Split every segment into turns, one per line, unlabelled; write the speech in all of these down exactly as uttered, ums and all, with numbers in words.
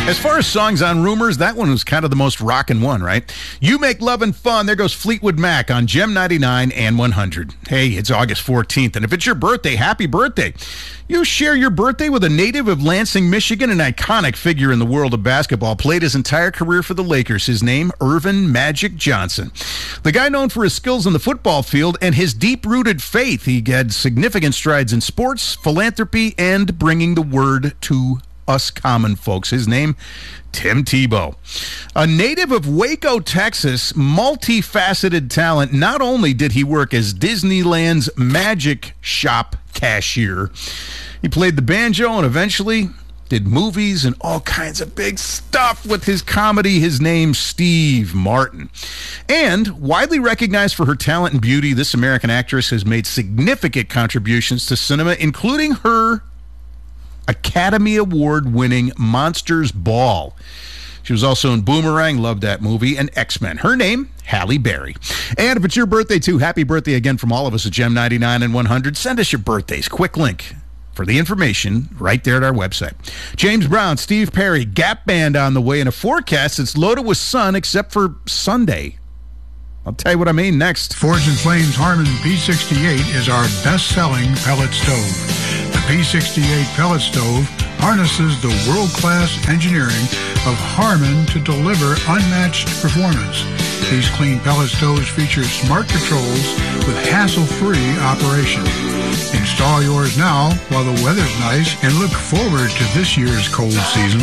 As far as songs on Rumors, that one was kind of the most rockin' one, right? You Make Lovin' Fun. There goes Fleetwood Mac on Gem ninety-nine and one hundred. Hey, it's August fourteenth, and if it's your birthday, happy birthday. You share your birthday with a native of Lansing, Michigan, an iconic figure in the world of basketball. Played his entire career for the Lakers. His name, Irvin Magic Johnson. The guy known for his skills on the football field and his deep-rooted faith. He had significant strides in sports, philanthropy, and bringing the word to us common folks. His name, Tim Tebow. A native of Waco, Texas, multifaceted talent. Not only did he work as Disneyland's Magic Shop cashier, he played the banjo and eventually did movies and all kinds of big stuff with his comedy. His name, Steve Martin. And widely recognized for her talent and beauty, this American actress has made significant contributions to cinema, including her Academy Award-winning Monsters Ball. She was also in Boomerang, loved that movie, and X-Men. Her name, Halle Berry. And if it's your birthday, too, happy birthday again from all of us at Gem ninety-nine and one hundred. Send us your birthdays. Quick link for the information right there at our website. James Brown, Steve Perry, Gap Band on the way, and a forecast that's loaded with sun except for Sunday. I'll tell you what I mean next.
Forge and Flame's Harmon P sixty-eight is our best-selling pellet stove. The P sixty-eight pellet stove harnesses the world-class engineering of Harmon to deliver unmatched performance. These clean pellet stoves feature smart controls with hassle-free operation. Install yours now while the weather's nice and look forward to this year's cold season.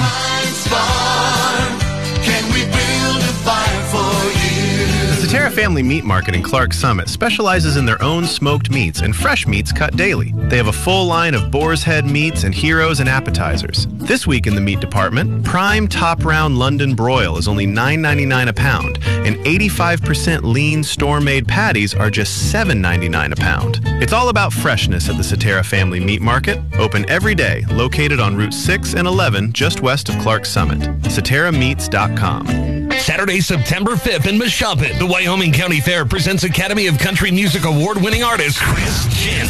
Can we build a fire for you?
The Soterra Family Meat Market in Clark Summit specializes in their own smoked meats and fresh meats cut daily. They have a full line of boar's head meats and heroes and appetizers. This week in the meat department, prime top round London broil is only nine ninety-nine a pound, and eighty-five percent lean store-made patties are just seven ninety-nine a pound. It's all about freshness at the Soterra Family Meat Market, open every day, located on Route six and eleven just west of Clark Summit. Soterra Meats dot com.
Saturday, September fifth in Meshuggah, the Wyoming County Fair presents Academy of Country Music Award-winning artist Chris Chin.